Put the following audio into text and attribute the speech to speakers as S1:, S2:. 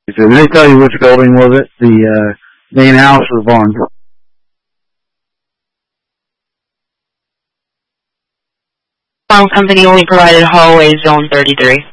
S1: Did they tell you which building was it? The main house or the barn?
S2: Farm company only provided hallway zone 33.